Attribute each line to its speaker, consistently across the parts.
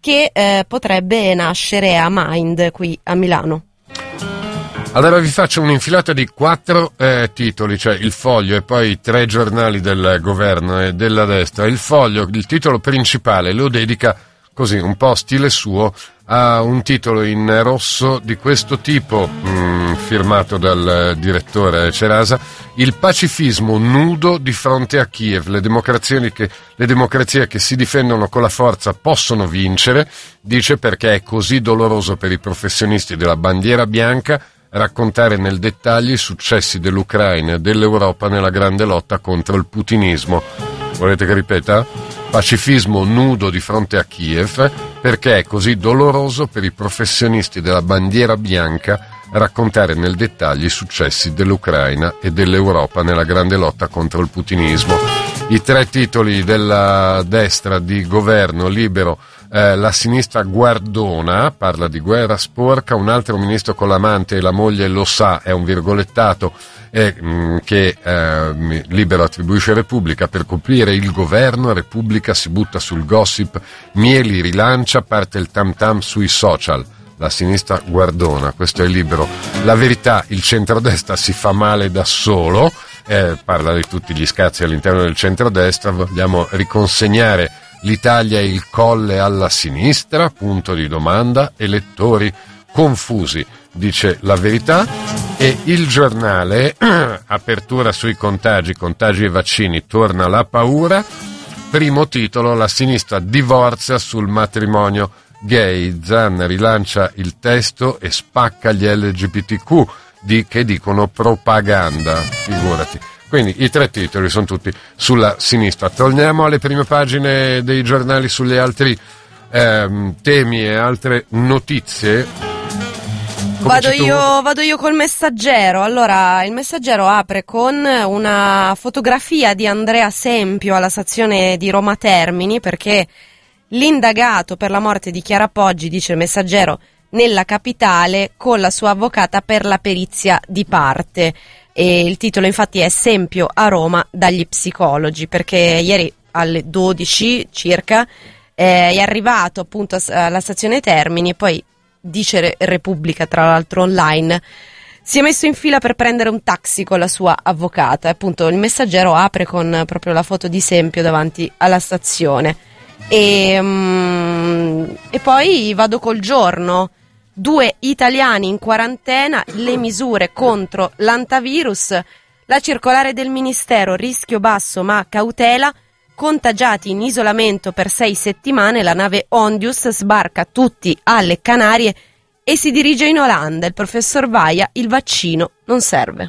Speaker 1: che potrebbe nascere a Mind qui a Milano.
Speaker 2: Allora vi faccio un'infilata di 4 titoli, cioè il Foglio e poi 3 giornali del governo e della destra. Il Foglio, il titolo principale, lo dedica così, un po' stile suo, a un titolo in rosso di questo tipo, firmato dal direttore Cerasa: il pacifismo nudo di fronte a Kiev, le democrazie che si difendono con la forza possono vincere, dice, perché è così doloroso per i professionisti della bandiera bianca raccontare nel dettaglio i successi dell'Ucraina e dell'Europa nella grande lotta contro il putinismo. Volete che ripeta? Pacifismo nudo di fronte a Kiev, perché è così doloroso per i professionisti della bandiera bianca raccontare nel dettaglio i successi dell'Ucraina e dell'Europa nella grande lotta contro il putinismo. I 3 titoli della destra di governo libero: la sinistra guardona, parla di guerra sporca, un altro ministro con l'amante e la moglie lo sa, è un virgolettato che Libero attribuisce a Repubblica: per coprire il governo Repubblica si butta sul gossip, Mieli rilancia, parte il tam tam sui social. La sinistra guardona, questo è Libero. La Verità: il centrodestra si fa male da solo, parla di tutti gli scazzi all'interno del centrodestra, vogliamo riconsegnare l'Italia e il Colle alla sinistra, punto di domanda, elettori confusi, dice La Verità. E Il Giornale, apertura sui contagi e vaccini, torna la paura, primo titolo: la sinistra divorzia sul matrimonio gay, Zan rilancia il testo e spacca gli LGBTQ che dicono propaganda, figurati. Quindi i 3 titoli sono tutti sulla sinistra. Torniamo alle prime pagine dei giornali sugli altri temi e altre notizie.
Speaker 1: Vado io col Messaggero. Allora, il Messaggero apre con una fotografia di Andrea Sempio alla stazione di Roma Termini, perché l'indagato per la morte di Chiara Poggi, dice il Messaggero, nella capitale con la sua avvocata per la perizia di parte. E il titolo infatti è Sempio a Roma dagli psicologi, perché ieri alle 12 circa è arrivato appunto alla stazione Termini e poi, dice Repubblica tra l'altro online, si è messo in fila per prendere un taxi con la sua avvocata. E appunto il Messaggero apre con proprio la foto di Sempio davanti alla stazione. E poi vado col Giorno: 2 italiani in quarantena, le misure contro l'antivirus, la circolare del Ministero, rischio basso ma cautela, contagiati in isolamento per 6 settimane, la nave Ondius sbarca tutti alle Canarie e si dirige in Olanda. Il professor Vaia: il vaccino non serve.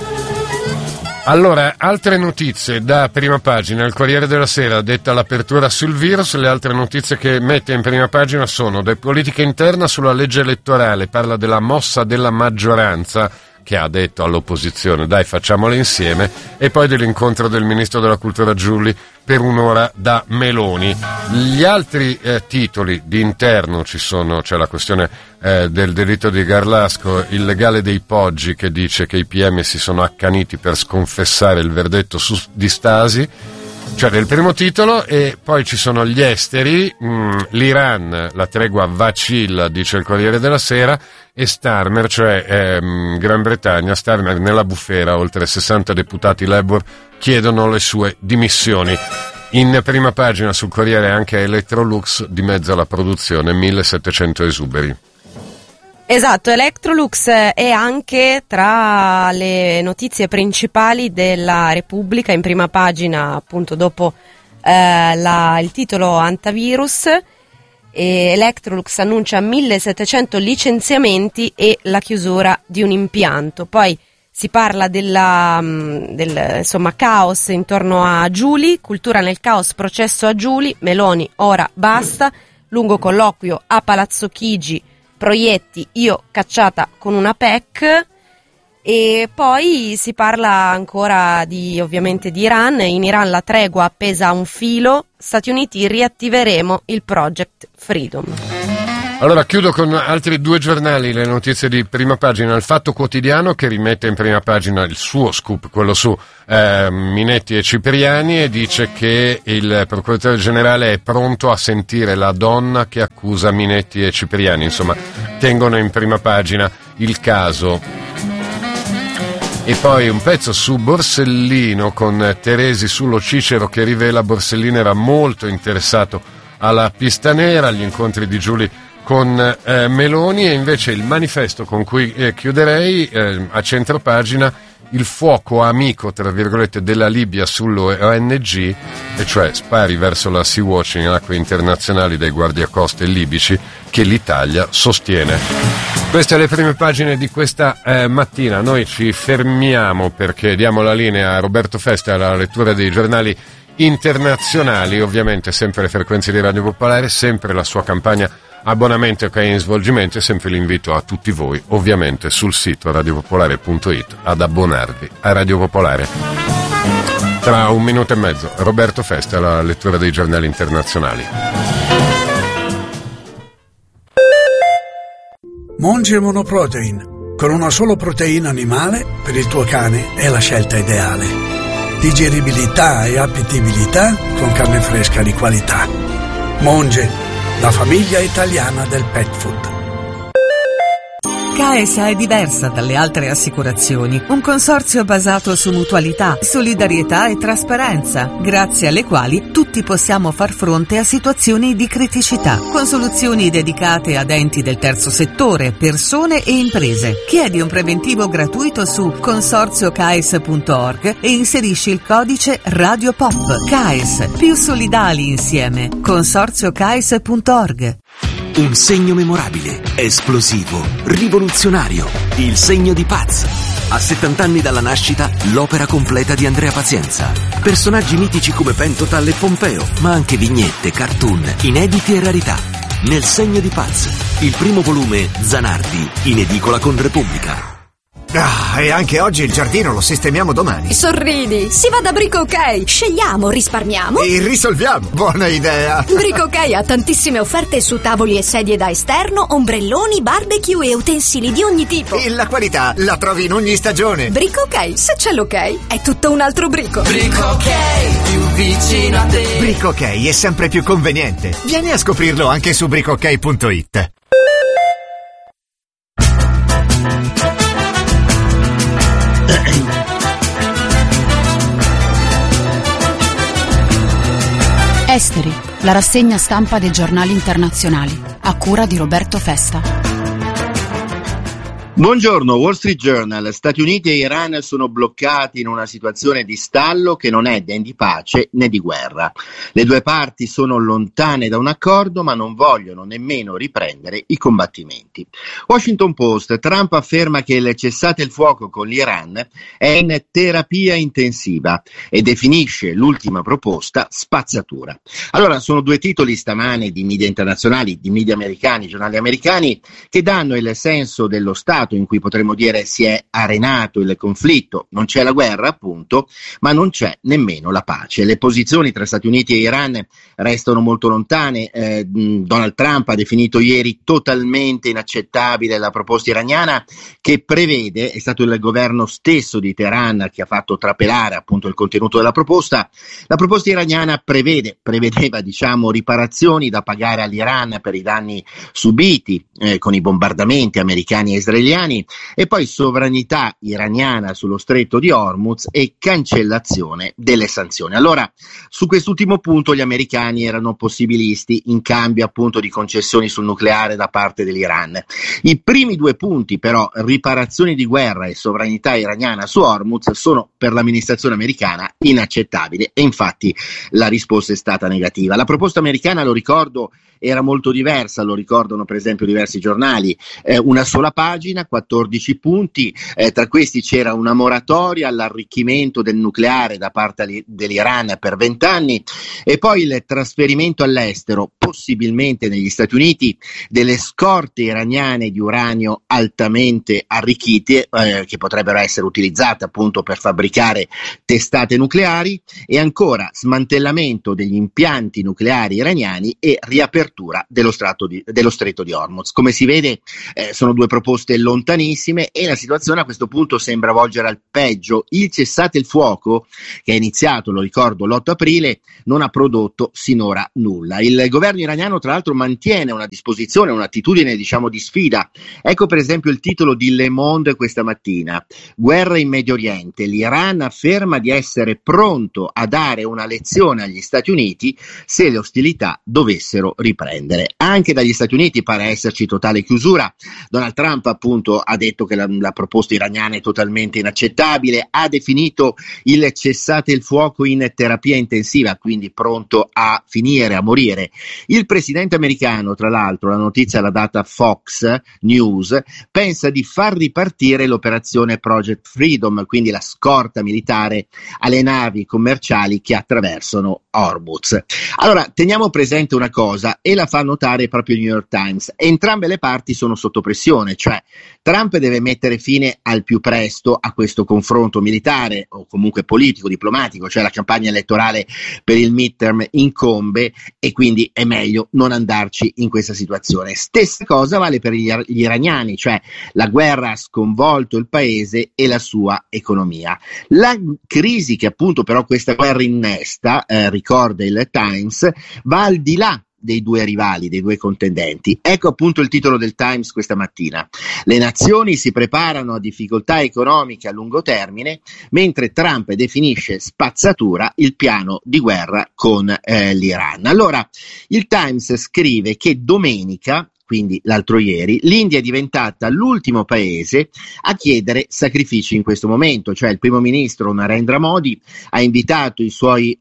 Speaker 2: Allora, altre notizie da prima pagina. Il Corriere della Sera detta l'apertura sul virus. Le altre notizie che mette in prima pagina sono: da politica interna sulla legge elettorale, parla della mossa della maggioranza che ha detto all'opposizione dai facciamole insieme, e poi dell'incontro del ministro della cultura Giulli per un'ora da Meloni. Gli altri titoli di interno c'è la questione del delitto di Garlasco, il legale dei Poggi che dice che i PM si sono accaniti per sconfessare il verdetto di Stasi, cioè del primo titolo. E poi ci sono gli esteri, l'Iran, la tregua vacilla, dice il Corriere della Sera, e Starmer, cioè Gran Bretagna, Starmer nella bufera, oltre 60 deputati Labour chiedono le sue dimissioni. In prima pagina sul Corriere anche Electrolux, di mezzo alla produzione, 1700 esuberi.
Speaker 1: Esatto, Electrolux è anche tra le notizie principali della Repubblica, in prima pagina appunto dopo il titolo antivirus. Electrolux annuncia 1700 licenziamenti e la chiusura di un impianto. Poi si parla del insomma caos intorno a Giuli, cultura nel caos, processo a Giuli, Meloni ora basta, lungo colloquio a Palazzo Chigi, proietti, io cacciata con una PEC. E poi si parla ancora ovviamente di Iran. In Iran la tregua appesa a un filo, Stati Uniti riattiveremo il Project Freedom.
Speaker 2: Allora chiudo con altri 2 giornali, le notizie di prima pagina. Il Fatto Quotidiano, che rimette in prima pagina il suo scoop, quello su Minetti e Cipriani, e dice che il procuratore generale è pronto a sentire la donna che accusa Minetti e Cipriani. Insomma, tengono in prima pagina il caso. E poi un pezzo su Borsellino con Teresi Sullo Cicero, che rivela Borsellino era molto interessato alla pista nera, agli incontri di Giuli con Meloni. E invece il manifesto con cui chiuderei, a centropagina, il fuoco amico, tra virgolette, della Libia sull'ONG, e cioè spari verso la Sea-Watch in acque internazionali dei guardiacoste libici, che l'Italia sostiene. Queste le prime pagine di questa mattina. Noi ci fermiamo perché diamo la linea a Roberto Festa alla lettura dei giornali internazionali, ovviamente sempre le frequenze di Radio Popolare, sempre la sua campagna abbonamento che è in svolgimento, e sempre l'invito a tutti voi, ovviamente sul sito radiopopolare.it, ad abbonarvi a Radio Popolare. Tra 1 minuto e mezzo Roberto Festa alla lettura dei giornali internazionali.
Speaker 3: Monge Monoprotein, con una solo proteina animale per il tuo cane è la scelta ideale. Digeribilità e appetibilità con carne fresca di qualità. Monge, la famiglia italiana del pet food.
Speaker 4: CAESA è diversa dalle altre assicurazioni, un consorzio basato su mutualità, solidarietà e trasparenza, grazie alle quali tutti possiamo far fronte a situazioni di criticità, con soluzioni dedicate ad enti del terzo settore, persone e imprese. Chiedi un preventivo gratuito su consorziocaes.org e inserisci il codice RadioPop. CAES, più solidali insieme. consorziocaes.org.
Speaker 5: Un segno memorabile, esplosivo, rivoluzionario, il segno di Paz. A 70 anni dalla nascita, l'opera completa di Andrea Pazienza. Personaggi mitici come Pentotal e Pompeo, ma anche vignette, cartoon, inediti e rarità. Nel segno di Paz, il primo volume Zanardi, in edicola con Repubblica.
Speaker 6: Ah, e anche oggi il giardino lo sistemiamo domani.
Speaker 7: Sorridi, si va da Brico OK. Scegliamo, risparmiamo
Speaker 6: E risolviamo. Buona idea.
Speaker 7: Brico OK ha tantissime offerte su tavoli e sedie da esterno, ombrelloni, barbecue e utensili di ogni tipo.
Speaker 6: E la qualità la trovi in ogni stagione.
Speaker 7: Brico OK, se c'è l'ok, è tutto un altro brico.
Speaker 8: Brico OK, più vicino a te.
Speaker 6: Brico OK è sempre più conveniente. Vieni a scoprirlo anche su bricok.it.
Speaker 9: Esteri, la rassegna stampa dei giornali internazionali, a cura di Roberto Festa.
Speaker 10: Buongiorno, Wall Street Journal. Stati Uniti e Iran sono bloccati in una situazione di stallo che non è né di pace né di guerra. Le due parti sono lontane da un accordo, ma non vogliono nemmeno riprendere i combattimenti. Washington Post. Trump afferma che il cessate il fuoco con l'Iran è in terapia intensiva e definisce l'ultima proposta spazzatura. Allora, sono 2 titoli stamane di media internazionali, di media americani, giornali americani, che danno il senso dello stato in cui potremmo dire si è arenato il conflitto. Non c'è la guerra, appunto, ma non c'è nemmeno la pace. Le posizioni tra Stati Uniti e Iran restano molto lontane. Donald Trump ha definito ieri totalmente inaccettabile la proposta iraniana, che prevede, è stato il governo stesso di Teheran che ha fatto trapelare appunto il contenuto della proposta. La proposta iraniana prevedeva riparazioni da pagare all'Iran per i danni subiti con i bombardamenti americani e israeliani, e poi sovranità iraniana sullo stretto di Hormuz e cancellazione delle sanzioni. Allora, su quest'ultimo punto gli americani erano possibilisti in cambio appunto di concessioni sul nucleare da parte dell'Iran. I primi 2 punti però, riparazioni di guerra e sovranità iraniana su Hormuz, sono per l'amministrazione americana inaccettabili, e infatti la risposta è stata negativa. La proposta americana, lo ricordo, era molto diversa, lo ricordano per esempio diversi giornali, una sola pagina, Ucraina, 14 punti, tra questi c'era una moratoria all'arricchimento del nucleare da parte dell'Iran per 20 anni e poi il trasferimento all'estero, possibilmente negli Stati Uniti, delle scorte iraniane di uranio altamente arricchite che potrebbero essere utilizzate appunto per fabbricare testate nucleari, e ancora smantellamento degli impianti nucleari iraniani e riapertura dello stretto di Hormuz. Come si vede sono due proposte lontanissime e la situazione a questo punto sembra volgere al peggio. Il cessate il fuoco, che è iniziato, lo ricordo, l'8 aprile, non ha prodotto sinora nulla. Il governo iraniano tra l'altro mantiene una disposizione, un'attitudine diciamo di sfida. Ecco per esempio il titolo di Le Monde questa mattina: guerra in Medio Oriente, l'Iran afferma di essere pronto a dare una lezione agli Stati Uniti se le ostilità dovessero riprendere. Anche dagli Stati Uniti pare esserci totale chiusura. Donald Trump appunto ha detto che la proposta iraniana è totalmente inaccettabile, ha definito il cessate il fuoco in terapia intensiva, quindi pronto a finire, a morire. Il presidente americano, tra l'altro, la notizia l'ha data Fox News, pensa di far ripartire l'operazione Project Freedom, quindi la scorta militare alle navi commerciali che attraversano Hormuz. Allora, teniamo presente una cosa, e la fa notare proprio il New York Times: entrambe le parti sono sotto pressione, cioè Trump deve mettere fine al più presto a questo confronto militare o comunque politico, diplomatico, cioè la campagna elettorale per il midterm incombe e quindi è meglio non andarci in questa situazione. Stessa cosa vale per gli iraniani, cioè la guerra ha sconvolto il paese e la sua economia. La crisi che appunto però questa guerra innesta, ricorda il Times, va al di là dei due rivali, dei due contendenti. Ecco appunto il titolo del Times questa mattina: le nazioni si preparano a difficoltà economiche a lungo termine, mentre Trump definisce spazzatura il piano di guerra con l'Iran. Allora, il Times scrive che domenica, quindi l'altro ieri, l'India è diventata l'ultimo paese a chiedere sacrifici in questo momento, cioè il primo ministro Narendra Modi ha invitato i suoi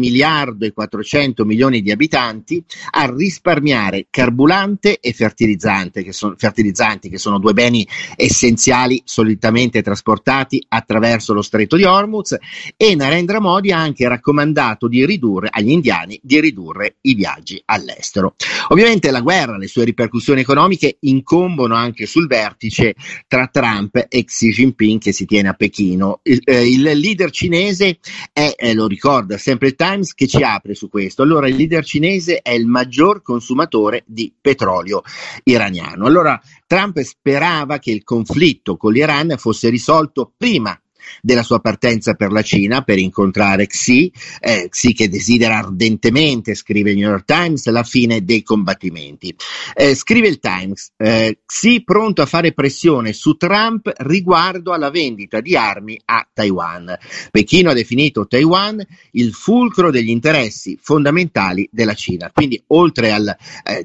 Speaker 10: 1.400 milioni di abitanti a risparmiare carburante e fertilizzanti, che sono due beni essenziali solitamente trasportati attraverso lo stretto di Hormuz, e Narendra Modi ha anche raccomandato agli indiani di ridurre i viaggi all'estero. Ovviamente la guerra, le sue ripercussioni economiche incombono anche sul vertice tra Trump e Xi Jinping che si tiene a Pechino. Il leader cinese è, lo ricorda sempre il Times, che ci apre su questo. Allora, il leader cinese è il maggior consumatore di petrolio iraniano. Allora, Trump sperava che il conflitto con l'Iran fosse risolto prima della sua partenza per la Cina per incontrare Xi che desidera ardentemente, scrive il New York Times, la fine dei combattimenti. Scrive il Times, Xi pronto a fare pressione su Trump riguardo alla vendita di armi a Taiwan. Pechino ha definito Taiwan il fulcro degli interessi fondamentali della Cina. Quindi oltre al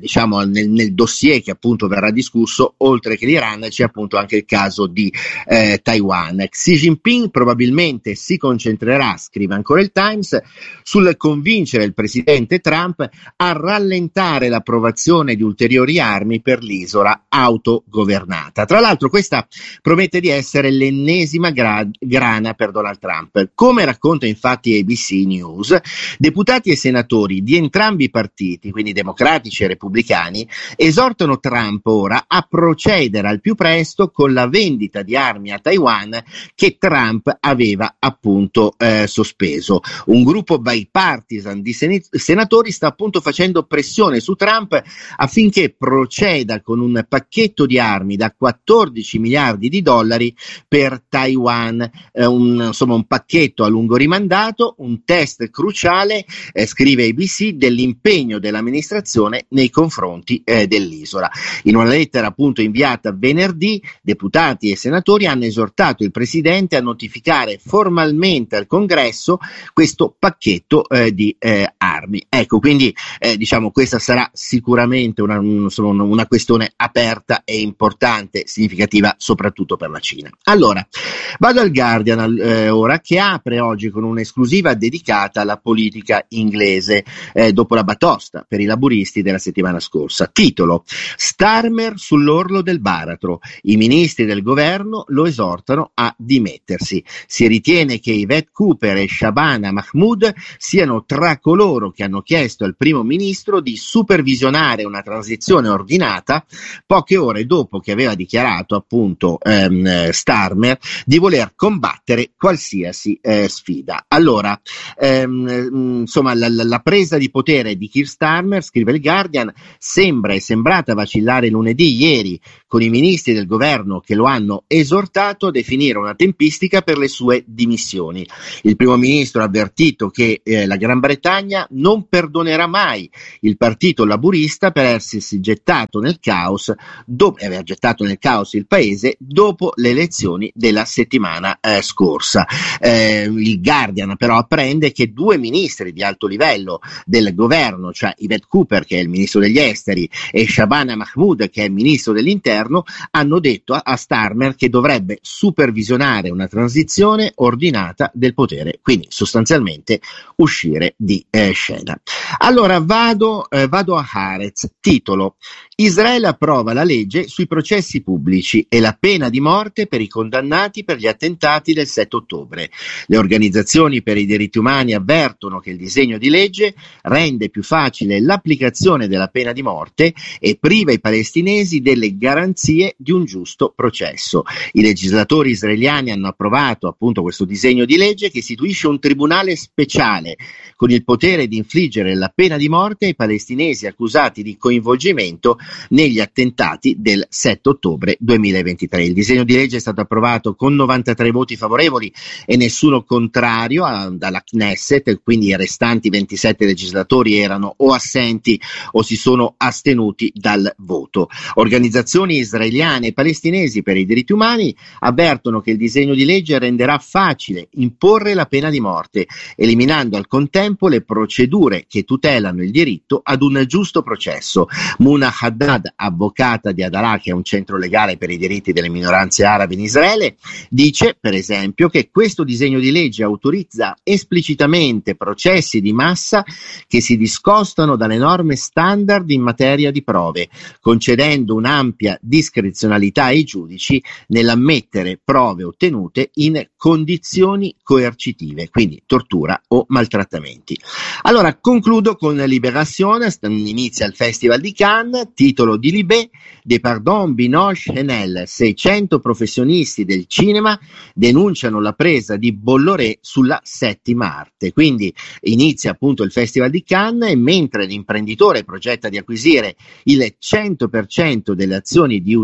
Speaker 10: nel dossier che appunto verrà discusso, oltre che l'Iran, c'è appunto anche il caso di Taiwan. Xi Jinping probabilmente si concentrerà, scrive ancora il Times, sul convincere il presidente Trump a rallentare l'approvazione di ulteriori armi per l'isola autogovernata. Tra l'altro questa promette di essere l'ennesima grana per Donald Trump. Come racconta infatti ABC News, deputati e senatori di entrambi i partiti, quindi democratici e repubblicani, esortano Trump ora a procedere al più presto con la vendita di armi a Taiwan che Trump aveva appunto sospeso. Un gruppo bipartisan di senatori sta appunto facendo pressione su Trump affinché proceda con un pacchetto di armi da 14 miliardi di dollari per Taiwan, un pacchetto a lungo rimandato, un test cruciale, scrive ABC, dell'impegno dell'amministrazione nei confronti dell'isola. In una lettera appunto inviata venerdì, deputati e senatori hanno esortato il presidente a notificare formalmente al Congresso questo pacchetto di armi. Ecco, quindi diciamo questa sarà sicuramente una questione aperta e importante, significativa soprattutto per la Cina. Allora, vado al Guardian ora, che apre oggi con un'esclusiva dedicata alla politica inglese dopo la batosta per i laburisti della settimana scorsa. Titolo: Starmer sull'orlo del baratro, i ministri del governo lo esortano a dimettersi. Si ritiene che Yvette Cooper e Shabana Mahmood siano tra coloro che hanno chiesto al primo ministro di supervisionare una transizione ordinata poche ore dopo che aveva dichiarato appunto Starmer di voler combattere qualsiasi sfida. Allora, insomma, la presa di potere di Keir Starmer, scrive il Guardian, è sembrata vacillare lunedì, ieri, con i ministri del governo che lo hanno esortato a definire una tempistica per le sue dimissioni. Il primo ministro ha avvertito che la Gran Bretagna non perdonerà mai il partito laburista per essersi gettato nel caos, aver gettato nel caos il paese dopo le elezioni della settimana scorsa. Il Guardian però apprende che 2 ministri di alto livello del governo, cioè Yvette Cooper, che è il ministro degli esteri, e Shabana Mahmood, che è il ministro dell'interno, hanno detto a Starmer che dovrebbe supervisionare una transizione ordinata del potere, quindi sostanzialmente uscire di scena. Allora vado a Haaretz, titolo: Israele approva la legge sui processi pubblici e la pena di morte per i condannati per gli attentati del 7 ottobre. Le organizzazioni per i diritti umani avvertono che il disegno di legge rende più facile l'applicazione della pena di morte e priva i palestinesi delle garanzie di un giusto processo. I legislatori israeliani hanno approvato appunto questo disegno di legge che istituisce un tribunale speciale con il potere di infliggere la pena di morte ai palestinesi accusati di coinvolgimento negli attentati del 7 ottobre 2023. Il disegno di legge è stato approvato con 93 voti favorevoli e nessuno contrario dalla Knesset, quindi i restanti 27 legislatori erano o assenti o si sono astenuti dal voto. Organizzazioni israeliane e palestinesi per i diritti umani avvertono che il disegno di legge renderà facile imporre la pena di morte, eliminando al contempo le procedure che tutelano il diritto ad un giusto processo. Muna Haddad, avvocata di Adalah, che è un centro legale per i diritti delle minoranze arabe in Israele, dice per esempio che questo disegno di legge autorizza esplicitamente processi di massa che si discostano dalle norme standard in materia di prove, concedendo un'ampia discrezionalità ai giudici nell'ammettere prove ottenute in condizioni coercitive, quindi tortura o maltrattamenti. Allora concludo con Libération, inizia il Festival di Cannes, titolo di Libé: Des pardons Binoche Henel, 600 professionisti del cinema denunciano la presa di Bolloré sulla settima arte. Quindi inizia appunto il Festival di Cannes e mentre l'imprenditore progetta di acquisire il 100% delle azioni di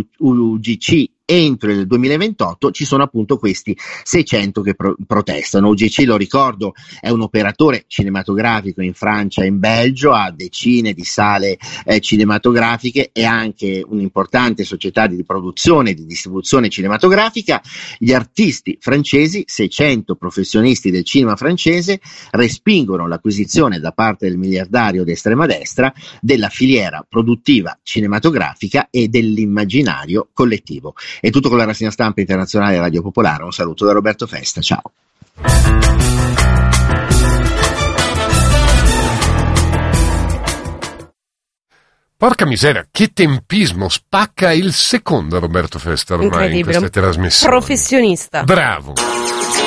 Speaker 10: UGC entro il 2028, ci sono appunto questi 600 che protestano. UGC, lo ricordo, è un operatore cinematografico in Francia e in Belgio, ha decine di sale cinematografiche e anche un'importante società di produzione e di distribuzione cinematografica. Gli artisti francesi, 600 professionisti del cinema francese, respingono l'acquisizione da parte del miliardario d'estrema destra della filiera produttiva cinematografica e dell'immaginario collettivo. È tutto con la rassegna stampa internazionale Radio Popolare. Un saluto da Roberto Festa, ciao.
Speaker 2: Porca miseria, che tempismo, spacca il secondo Roberto Festa ormai in queste trasmissioni.
Speaker 1: Professionista.
Speaker 2: Bravo.